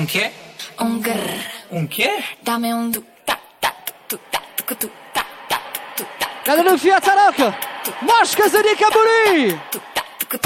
Um quê? Um grrr. Um quê? Dá-me um tu-ta, ta, tu-ta, tu-ta, ta, tu-ta. Galera do Fiat Taroca, Moscas e Caburi!